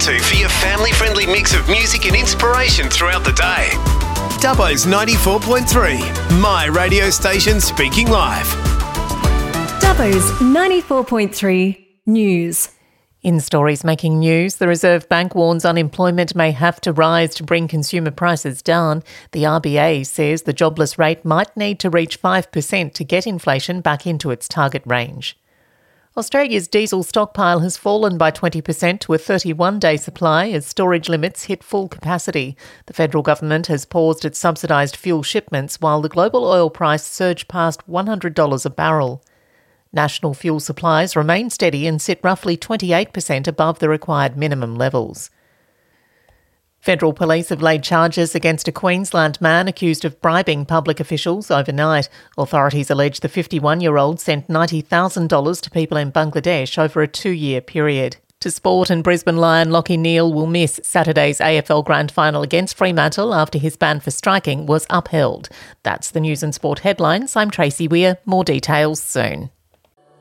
to for your family-friendly mix of music and inspiration throughout the day. Dubbo's 94.3, my radio station speaking live. Dubbo's 94.3 News. In stories making news, the Reserve Bank warns unemployment may have to rise to bring consumer prices down. The RBA says the jobless rate might need to reach 5% to get inflation back into its target range. Australia's diesel stockpile has fallen by 20% to a 31-day supply as storage limits hit full capacity. The federal government has paused its subsidised fuel shipments while the global oil price surged past $100 a barrel. National fuel supplies remain steady and sit roughly 28% above the required minimum levels. Federal police have laid charges against a Queensland man accused of bribing public officials overnight. Authorities allege the 51-year-old sent $90,000 to people in Bangladesh over a 2-year period. To sport, and Brisbane Lion Lachie Neale will miss Saturday's AFL Grand Final against Fremantle after his ban for striking was upheld. That's the News and Sport headlines. I'm Tracy Weir. More details soon.